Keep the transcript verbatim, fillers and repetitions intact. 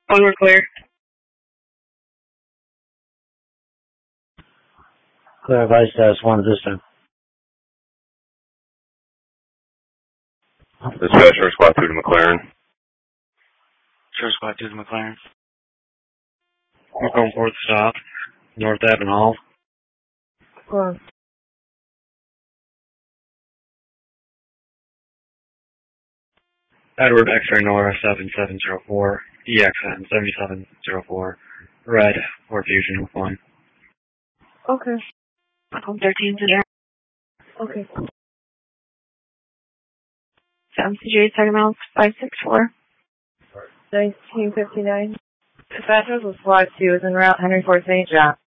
Oh, we're clear. Clear Vice Status one Vista. Dispatch, Short Squad two to McLaren. Short Squad two to McLaren. We're going fourth stop, North Ave and Hall. Close. Edward X-ray Nora seven seven zero four, E X N seven seven zero four, Red, Port Fusion one. Okay. Home thirteen to there. Okay. M C J second miles five six four. nineteen fifty-nine. Dispatchers with Squad two is en route Henry Ford Saint John.